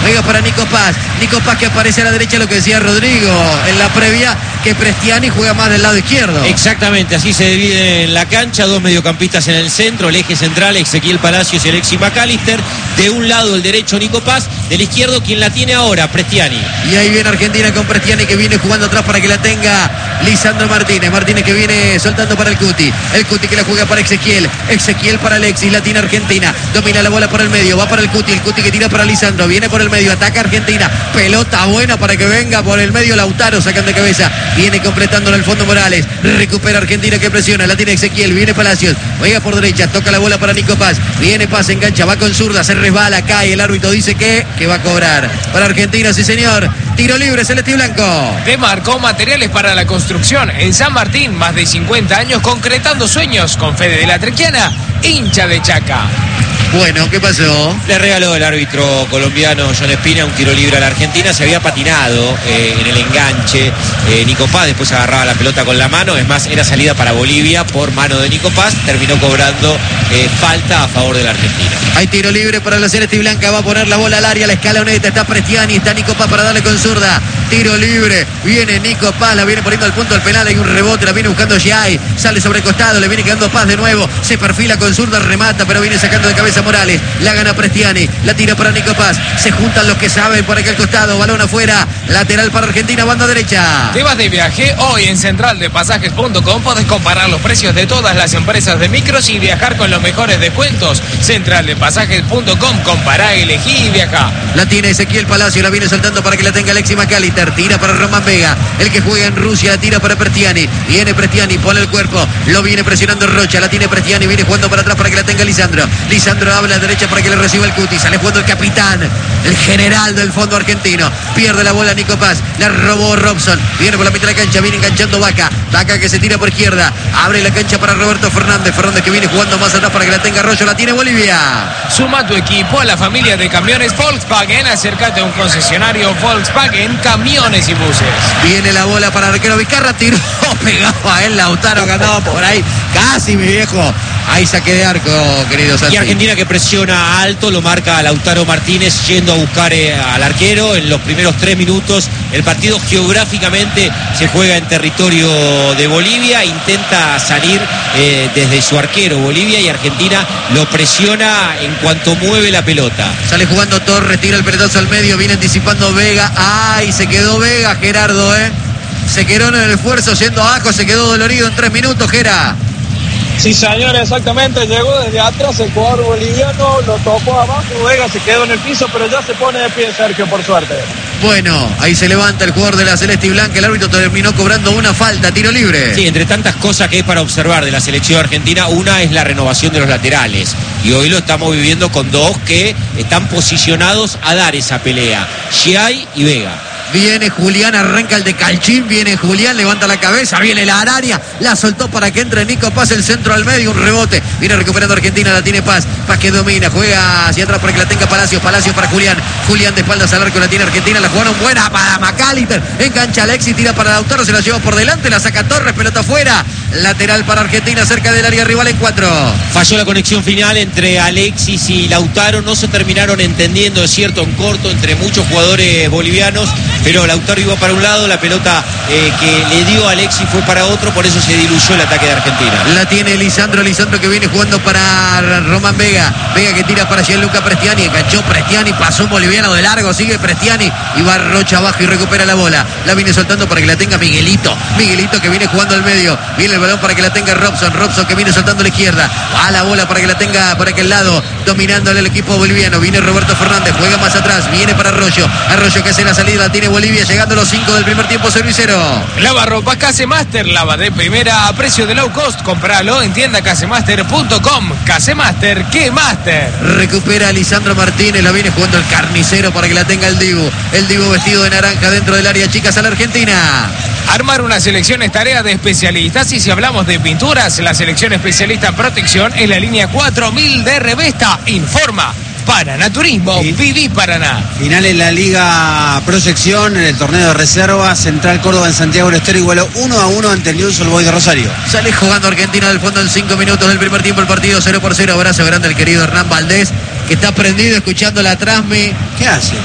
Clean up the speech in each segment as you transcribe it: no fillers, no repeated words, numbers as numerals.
Juega para Nico Paz. Nico Paz que aparece a la derecha, lo que decía Rodrigo en la previa, que Prestiani juega más del lado izquierdo. Exactamente, así se divide en la cancha, dos mediocampistas en el centro, el eje central, Ezequiel Palacios y Alexis McAllister. De un lado el derecho Nico Paz, del izquierdo quien la tiene ahora, Prestiani. Y ahí viene Argentina con Prestiani que viene jugando atrás para que la tenga Lisandro Martínez. Martínez que viene soltando para el Cuti que la juega para Ezequiel para Alexis, la tiene Argentina, domina la bola por el medio, va para el Cuti que tira para Lisandro, viene por el medio, ataca Argentina, pelota buena para que venga por el medio Lautaro, sacan de cabeza, viene completando en el fondo Morales, recupera Argentina que presiona, la tiene Ezequiel, viene Palacios, juega por derecha, toca la bola para Nico Paz, viene Paz, engancha, va con zurda, se resbala, cae, el árbitro dice que va a cobrar para Argentina, sí señor. Tiro libre, celeste y blanco. Demarcó materiales para la construcción en San Martín, más de 50 años concretando sueños con Fede de la Trequiana, hincha de Chaca. Bueno, ¿qué pasó? Le regaló el árbitro colombiano John Espina un tiro libre a la Argentina. Se había patinado en el enganche Nico Paz, después agarraba la pelota con la mano. Es más, era salida para Bolivia por mano de Nico Paz. Terminó cobrando falta a favor de la Argentina. Hay tiro libre para la celeste y blanca. Va a poner la bola al área, la escaloneta. Está Prestiani, está Nico Paz para darle con zurda. Tiro libre, viene Nico Paz, la viene poniendo al punto del penal. Hay un rebote, la viene buscando Giai. Sale sobre el costado, le viene quedando Paz de nuevo. Se perfila con zurda, remata, pero viene sacando de cabeza Morales. La gana Prestiani, la tira para Nico Paz. Se juntan los que saben por aquel costado. Balón afuera, lateral para Argentina, banda derecha. Te vas de viaje. Hoy en centraldepasajes.com podés comparar los precios de todas las empresas de micros y viajar con los mejores descuentos. Centraldepasajes.com, compará, elegí y viaja. La tiene Ezequiel Palacio, la viene soltando para que la tenga Alexis McAllister. Tira para Román Vega, el que juega en Rusia, la tira para Prestiani. Viene Prestiani, pone el cuerpo, lo viene presionando Rocha, la tiene Prestiani, viene jugando para atrás para que la tenga Lisandro. Lisandro abre a la derecha para que le reciba el Cuti. Sale jugando el capitán, el general del fondo argentino. Pierde la bola Nico Paz, la robó Robson. Viene por la mitad de la cancha, viene enganchando Vaca. Vaca que se tira por izquierda, abre la cancha para Roberto Fernández. Fernández que viene jugando más atrás para que la tenga Arroyo, la tiene Bolivia. Suma tu equipo a la familia de camiones Volkswagen. Acércate a un concesionario Volkswagen, camiones y buses. Viene la bola para arquero Vizcarra, tiró, pegado a él Lautaro que andaba por ahí. Casi, mi viejo. Ahí saque de arco, querido Santi. Y Argentina que presiona alto, lo marca Lautaro Martínez yendo a buscar al arquero en los primeros 3 minutos. El partido geográficamente se juega en territorio de Bolivia, intenta salir desde su arquero Bolivia y Argentina lo presiona en cuanto mueve la pelota. Sale jugando Torres, tira el pelotazo al medio, viene anticipando Vega. ¡Ay! Se quedó Vega, Gerardo, Se quedó en el esfuerzo yendo abajo, se quedó dolorido en 3 minutos, Gera. Sí, señor, exactamente, llegó desde atrás el jugador boliviano, lo tocó abajo, Vega se quedó en el piso, pero ya se pone de pie Sergio, por suerte. Bueno, ahí se levanta el jugador de la celeste y blanca, el árbitro terminó cobrando una falta, tiro libre. Sí, entre tantas cosas que hay para observar de la selección argentina, una es la renovación de los laterales, y hoy lo estamos viviendo con dos que están posicionados a dar esa pelea, Giai y Vega. Viene Julián, arranca el de Calchín, viene Julián, levanta la cabeza, viene la Araria, la soltó para que entre Nico Paz, el centro al medio, un rebote, viene recuperando Argentina, la tiene Paz, Paz que domina, juega hacia atrás para que la tenga Palacios, Palacios para Julián, Julián de espaldas al arco, la tiene Argentina, la jugaron buena para McAllister, engancha Alexis, tira para Lautaro, se la lleva por delante, la saca Torres, pelota afuera, lateral para Argentina, cerca del área rival en 4. Falló la conexión final entre Alexis y Lautaro, no se terminaron entendiendo, es cierto, en corto, entre muchos jugadores bolivianos, pero Lautaro iba para un lado, la pelota que le dio a Alexis fue para otro, por eso se diluyó el ataque de Argentina. La tiene Lisandro que viene jugando para Román Vega, Vega que tira para Gianluca Prestiani, enganchó Prestiani, pasó un boliviano de largo, sigue Prestiani y va Rocha abajo y recupera la bola, la viene soltando para que la tenga Miguelito que viene jugando al medio, viene el balón para que la tenga Robson que viene soltando a la izquierda, va la bola para que la tenga por aquel lado, dominándole el equipo boliviano, viene Roberto Fernández, juega más atrás, viene para Arroyo que hace la salida, la tiene Bolivia, llegando a los 5 del primer tiempo, 0-0. Lava ropa Casemaster, lava de primera a precio de low cost, compralo en tienda casemaster.com. Casemaster, ¿qué master? Recupera a Lisandro Martínez, la viene jugando el carnicero para que la tenga el Dibu vestido de naranja dentro del área, chicas a la Argentina. Armar una selección es tarea de especialistas y si hablamos de pinturas, la selección especialista en protección es la línea 4000 de Revesta. Informa Paraná Turismo, viví Paraná. Final en la Liga Proyección, en el torneo de reserva, Central Córdoba en Santiago del Estero igualó 1-1 ante el Newell's Old Boys de Rosario. Sale jugando Argentina del fondo en 5 minutos del primer tiempo, el partido 0-0. Abrazo grande al querido Hernán Valdés, que está prendido escuchando la transmi. ¿Qué hace?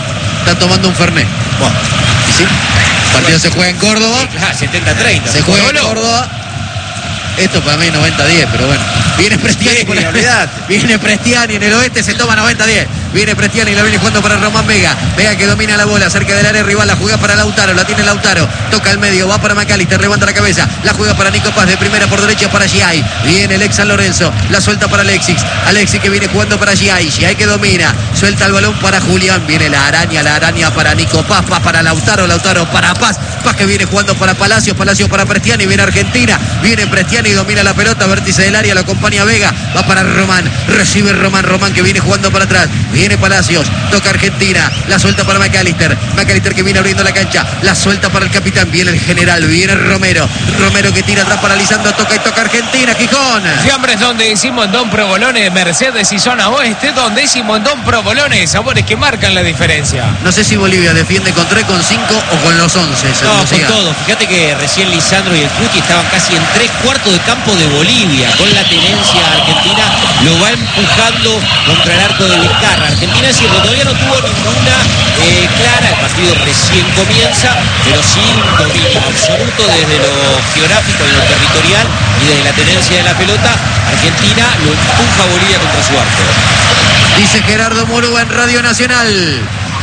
Está tomando un Fernet. Bueno, ¿Y sí? El partido se juega en Córdoba. 70-30. Se juega en Córdoba. Esto para mí 90-10, pero bueno. Viene Prestiani por Viene Prestiani en el oeste, se toma 90-10. Viene Prestiani, la viene jugando para Román Vega. Vega que domina la bola cerca del área rival, la juega para Lautaro, la tiene Lautaro. Toca al medio, va para McAllister, levanta la cabeza. La juega para Nico Paz, de primera por derecha para Giai. Viene el ex San Lorenzo, la suelta para Alexis. Alexis que viene jugando para Giai. Giai que domina, suelta el balón para Julián. Viene la araña para Nico Paz, Paz para Lautaro, Lautaro para Paz. Paz que viene jugando para Palacios, Palacios para Prestiani. Viene Argentina, viene Prestiani y domina la pelota, vértice del área, lo acompaña Vega. Va para Román, recibe Román que viene jugando para atrás. Viene Palacios, toca Argentina, la suelta para McAllister. McAllister que viene abriendo la cancha, la suelta para el capitán. Viene el general, viene Romero que tira atrás para Lisandro, toca y toca Argentina, Gijón. Fiambres donde decimos Don Provolone, Mercedes y zona oeste, donde decimos Don Provolone, sabores que marcan la diferencia. No sé si Bolivia defiende con 3, con 5 o con los 11. No, con todo. Fíjate que recién Lisandro y el Cuti estaban casi en 3/4 de campo de Bolivia. Con la tenencia argentina lo va empujando contra el arco de Vizcarra. Argentina es cierto, todavía no tuvo ninguna clara. El partido recién comienza, pero sí un dominio absoluto desde lo geográfico y lo territorial y desde la tenencia de la pelota. Argentina lo empuja a Bolivia contra su arco. Dice Gerardo Murúa en Radio Nacional.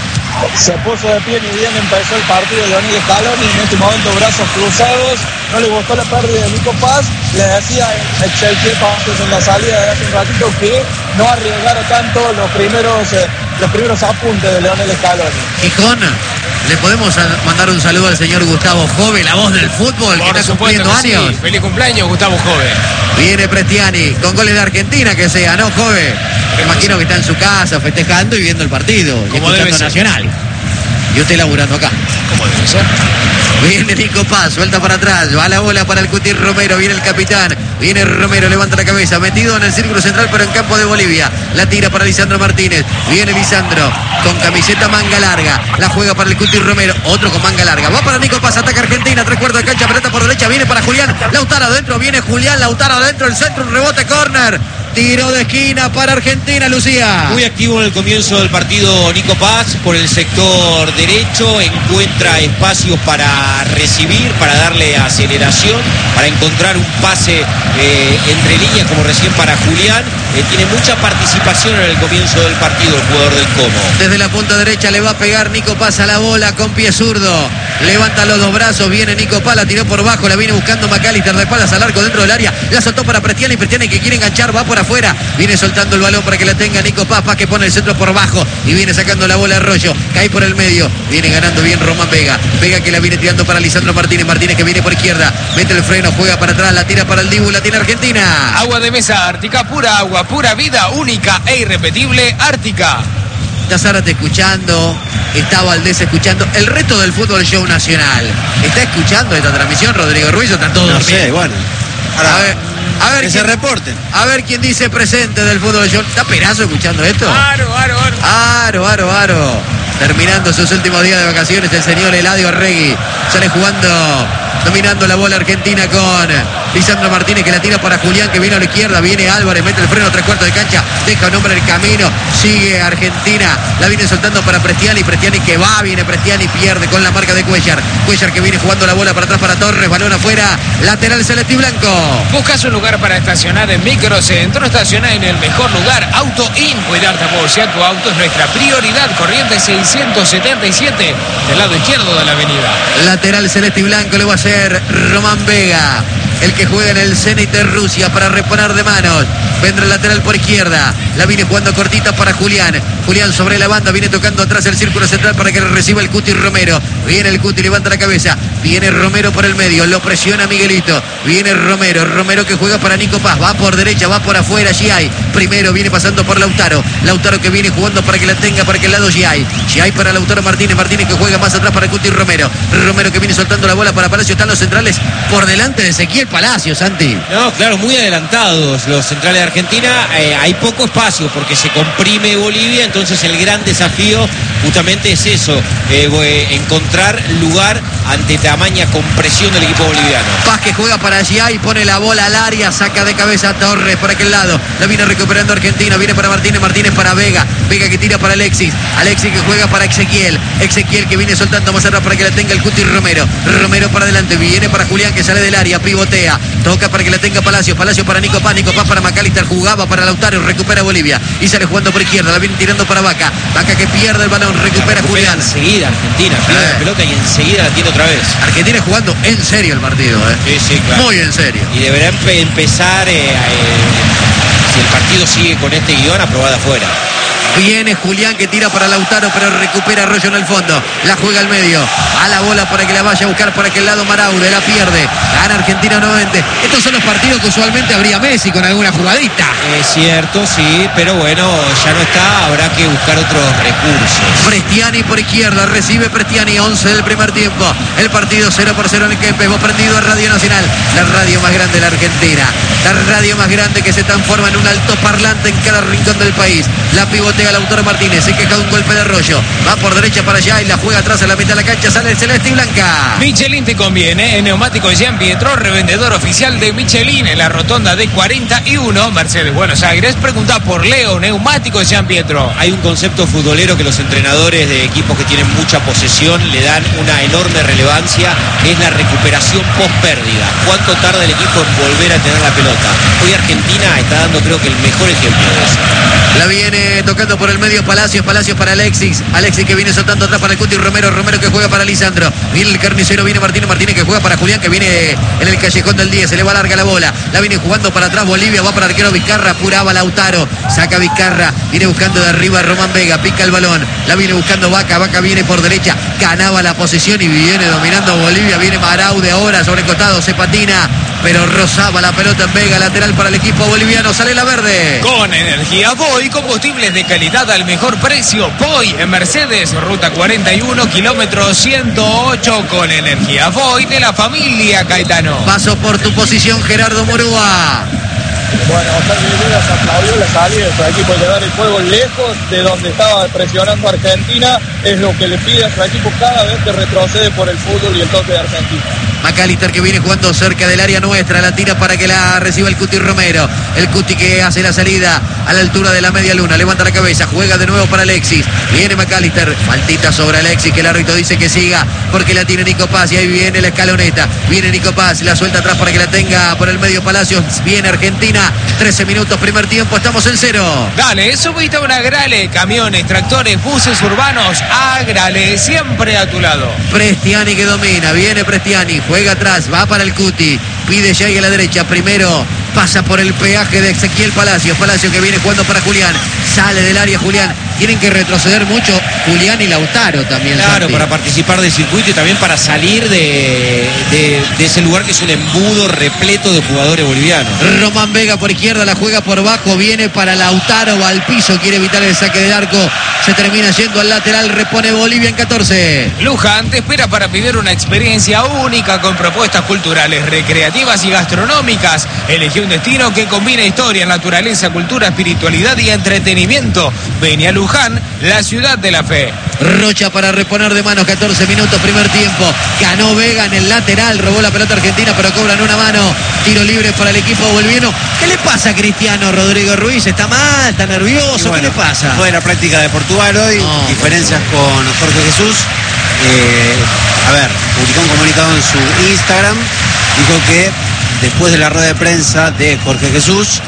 Se puso de pie ni bien empezó el partido de Leonel Scaloni, en este momento brazos cruzados, no le gustó la pérdida de Nico Paz, le decía a Ezequiel Palacios en la salida de hace un ratito que no arriesgara tanto los primeros apuntes de Leonel Scaloni. Gijón, ¿le podemos mandar un saludo al señor Gustavo Jove, la voz del fútbol, que está cumpliendo años? Sí. Feliz cumpleaños, Gustavo Jove. Viene Prestiani, con goles de Argentina que sea, ¿no, Jove? Me imagino que está en su casa festejando y viendo el partido, y escuchando Nacional. Y usted laburando acá. ¿Cómo debe ser? Viene Nico Paz, suelta para atrás, va la bola para el Cuti Romero, viene el capitán, viene Romero, levanta la cabeza, metido en el círculo central pero en campo de Bolivia, la tira para Lisandro Martínez, viene Lisandro con camiseta manga larga, la juega para el Cuti Romero, otro con manga larga, va para Nico Paz, ataca Argentina, 3/4 de cancha, pelota por derecha, viene para Julián, Lautaro adentro, viene Julián, Lautaro adentro, el centro, un rebote, córner. Tiro de esquina para Argentina, Lucía. Muy activo en el comienzo del partido Nico Paz por el sector derecho, encuentra espacios para recibir, para darle aceleración, para encontrar un pase entre líneas como recién para Julián. Tiene mucha participación en el comienzo del partido el jugador del Como. Desde la punta derecha le va a pegar Nico Paz a la bola con pie zurdo. Levanta los dos brazos, viene Nico Paz, la tiró por bajo, la viene buscando McAllister de espaldas al arco dentro del área. La soltó para Prestiani que quiere enganchar, va por afuera. Viene soltando el balón para que la tenga Nico Paz. Paz que pone el centro por bajo y viene sacando la bola a Arroyo. Cae por el medio. Viene ganando bien Román Vega. Vega que la viene tirando para Lisandro Martínez. Martínez que viene por izquierda. Mete el freno, juega para atrás, la tira para el Dibu, la tiene Argentina. Agua de mesa Ártica, pura agua, pura vida, única e irrepetible, Ártica. Está Zárate escuchando, está Valdés escuchando, el resto del fútbol show nacional. ¿Está escuchando esta transmisión Rodrigo Ruiz o están todos No dormidos? sé, bueno. A ver que se reporten. A ver quién dice presente del fútbol show. ¿Está Perazo escuchando esto? Aro. Terminando sus últimos días de vacaciones el señor Eladio Arregui. Sale jugando, dominando la bola Argentina con Lisandro Martínez que la tira para Julián que viene a la izquierda, viene Álvarez, mete el freno 3/4 de cancha, deja un hombre en el camino, sigue Argentina, la viene soltando para Prestiani que va, viene Prestiani, pierde con la marca de Cuellar que viene jugando la bola para atrás para Torres, balón afuera, lateral celeste y blanco. Buscas un lugar para estacionar en Microcentro, estaciona en el mejor lugar, Auto In, cuidarte amor, si a tu auto es nuestra prioridad, Corrientes 677, del lado izquierdo de la avenida. Lateral celeste y blanco le va a hacer Román Vega, el que juega en el Zenit de Rusia para reponer de manos. Vendrá el lateral por izquierda, la viene jugando cortita para Julián sobre la banda, viene tocando atrás el círculo central para que reciba el Cuti Romero. Viene el Cuti, levanta la cabeza, viene Romero por el medio, lo presiona Miguelito, viene Romero que juega para Nico Paz, va por derecha, va por afuera, Giai, primero viene pasando por Lautaro que viene jugando para que la tenga para aquel lado Giai para Lautaro Martínez que juega más atrás para el Cuti Romero que viene soltando la bola para Palacios, están los centrales por delante de Ezequiel Palacios, Santi. No, claro, muy adelantados los centrales de Argentina, hay poco espacio porque se comprime Bolivia, entonces el gran desafío justamente es eso, encontrar lugar ante tamaña compresión del equipo boliviano. Paz que juega para allá y pone la bola al área, saca de cabeza a Torres por aquel lado, la viene recuperando Argentina, viene para Martínez, Martínez para Vega, Vega que tira para Alexis, Alexis que juega para Ezequiel, Ezequiel que viene soltando más atrás para que la tenga el Cuti Romero, Romero para adelante, viene para Julián que sale del área, pivotea, toca para que la tenga Palacios, Palacios para Nico Paz para McAllister, jugaba para Lautaro, recupera Bolivia y sale jugando por izquierda, la viene tirando para Vaca, Vaca que pierde el balón, recupera Julián. Enseguida Argentina pierde la pelota y enseguida la tiene otra vez. Argentina jugando en serio el partido, Sí, claro. Muy en serio. Y deberá empezar, si el partido sigue con este guión, aprobada afuera. Viene Julián que tira para Lautaro, pero recupera Arroyo en el fondo. La juega al medio. A la bola para que la vaya a buscar por aquel lado Maraude. La pierde. Gana Argentina nuevamente. Estos son los partidos que usualmente habría Messi con alguna jugadita. Es cierto, sí, pero bueno, ya no está. Habrá que buscar otros recursos. Prestiani por izquierda. Recibe Prestiani. 11 del primer tiempo. El partido 0-0 en el Kempes. Hemos prendido a Radio Nacional. La radio más grande de la Argentina. La radio más grande que se transforma en un altoparlante en cada rincón del país. La pivotea Lautaro Martínez, se queja de un golpe de Arroyo, va por derecha para allá y la juega atrás a la mitad de la cancha, sale el celeste y blanca. Michelin te conviene, en Neumáticos Jean Pietro, revendedor oficial de Michelin en la rotonda de 41, Mercedes Buenos Aires. Pregunta por Leo, Neumáticos Jean Pietro. Hay un concepto futbolero que los entrenadores de equipos que tienen mucha posesión le dan una enorme relevancia, es la recuperación post pérdida. ¿Cuánto tarda el equipo en volver a tener la pelota? Hoy Argentina está dando, creo que, el mejor ejemplo de eso. La viene tocando por el medio Palacios, Palacios para Alexis, Alexis que viene soltando atrás para el Cuti Romero, Romero que juega para Lisandro, viene el carnicero, viene Martínez, Martínez que juega para Julián que viene en el callejón del 10, se le va larga la bola, la viene jugando para atrás Bolivia, va para el arquero Vizcarra, apuraba Lautaro, saca Vizcarra, viene buscando de arriba Román Vega, pica el balón, la viene buscando Vaca, Vaca viene por derecha, ganaba la posesión y viene dominando Bolivia, viene Maraude ahora sobre costado, se patina, pero rozaba la pelota en Vega, lateral para el equipo boliviano, sale la verde. Con energía Voy, combustibles de calidad al mejor precio. Voy en Mercedes, ruta 41, kilómetro 108, con energía Voy de la familia Caetano. Paso por tu posición, Gerardo Morúa. Bueno, Oscar Villegas aplaudió la salida de su equipo, llevar el juego lejos de donde estaba presionando Argentina, es lo que le pide a su equipo cada vez que retrocede por el fútbol y el toque de Argentina. McAllister que viene jugando cerca del área nuestra, la tira para que la reciba el Cuti Romero, el Cuti que hace la salida a la altura de la media luna, levanta la cabeza, juega de nuevo para Alexis, viene McAllister, faltita sobre Alexis que el árbitro dice que siga porque la tiene Nico Paz y ahí viene la escaloneta, viene Nico Paz, la suelta atrás para que la tenga por el medio Palacios, viene Argentina, 13 minutos primer tiempo, estamos en 0. Dale, subiste a una Agrale, camiones, tractores, buses urbanos, Agrale, siempre a tu lado. Prestiani que domina, viene Prestiani, juega atrás, va para el Cuti, pide ya a la derecha, primero pasa por el peaje de Ezequiel Palacios, Palacios que viene jugando para Julián, sale del área Julián, tienen que retroceder mucho Julián y Lautaro también. Claro, Santi, para participar del circuito y también para salir de ese lugar que es un embudo repleto de jugadores bolivianos. Román Vega por izquierda, la juega por bajo, viene para Lautaro, va al piso, quiere evitar el saque del arco, se termina yendo al lateral, repone Bolivia en 14. Luján te espera para vivir una experiencia única con propuestas culturales, recreativas y gastronómicas. Elegí un destino que combina historia, naturaleza, cultura, espiritualidad y entretenimiento. Ven a Luján, la ciudad de la fe. Rocha para reponer de manos, 14 minutos, primer tiempo. Ganó Vega en el lateral, robó la pelota argentina, pero cobran una mano. Tiro libre para el equipo boliviano. ¿Qué le pasa a Cristiano Rodrigo Ruiz? ¿Está mal? ¿Está nervioso? Bueno, ¿qué le pasa? fue la práctica de Portugal hoy, diferencias con Jorge Jesús. Publicó un comunicado en su Instagram, dijo que después de la rueda de prensa de Jorge Jesús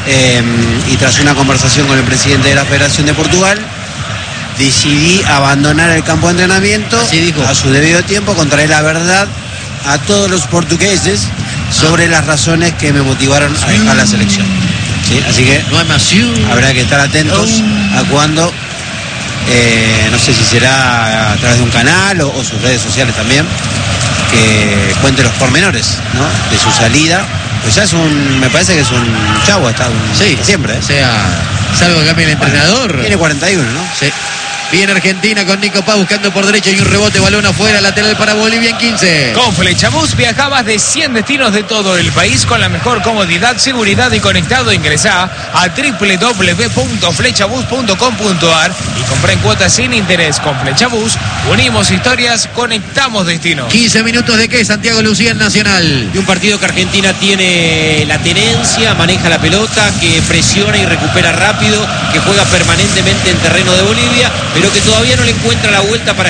y tras una conversación con el presidente de la Federación de Portugal, decidí abandonar el campo de entrenamiento a su debido tiempo, contaré la verdad a todos los portugueses sobre las razones que me motivaron a dejar la selección. ¿Sí? Así que habrá que estar atentos a cuando, no sé si será a través de un canal o sus redes sociales también, que cuente los pormenores, ¿no?, de su salida. Pues ya me parece que es un chavo, está siempre. O sea, salvo que cambie el entrenador. Tiene 41, ¿no? Sí. Viene Argentina con Nico Paz buscando por derecha y un rebote, balón afuera, lateral para Bolivia en 15. Con Flechabús viaja más de 100 destinos de todo el país con la mejor comodidad, seguridad y conectado. Ingresá a www.flechabús.com.ar y comprá en cuotas sin interés. Con Flechabús unimos historias, conectamos destinos. 15 minutos de qué, Santiago Lucía en Nacional. Y un partido que Argentina tiene la tenencia, maneja la pelota, que presiona y recupera rápido, que juega permanentemente en terreno de Bolivia, pero que todavía no le encuentra la vuelta para